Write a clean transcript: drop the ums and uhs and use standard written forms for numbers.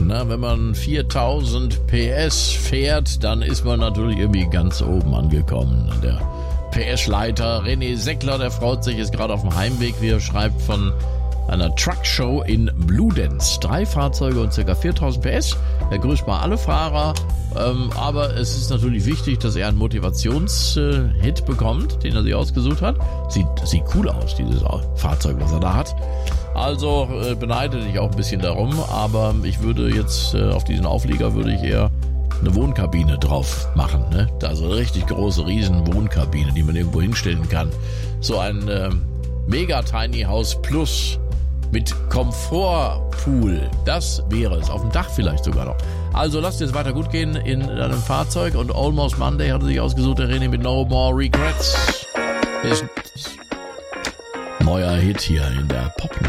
Ne? Wenn man 4000 PS fährt, dann ist man natürlich irgendwie ganz oben angekommen. Der PS-Leiter René Seckler, der freut sich, ist gerade auf dem Heimweg, wie er schreibt, von einer Truckshow in Bludenz. 3 Fahrzeuge und ca. 4000 PS. Er grüßt mal alle Fahrer, aber es ist natürlich wichtig, dass er einen Motivationshit bekommt, den er sich ausgesucht hat. Sieht cool aus, dieses Fahrzeug, was er da hat. Also beneide dich auch ein bisschen darum, aber ich würde jetzt auf diesen Auflieger würde ich eher eine Wohnkabine drauf machen. Ne? Also eine richtig große, riesen Wohnkabine, die man irgendwo hinstellen kann. So ein Mega Tiny House Plus mit Komfortpool, das wäre es. Auf dem Dach vielleicht sogar noch. Also lasst es weiter gut gehen in deinem Fahrzeug. Und Almost Monday hat er sich ausgesucht, der René mit No More Regrets. Ist neuer Hit hier in der Pop.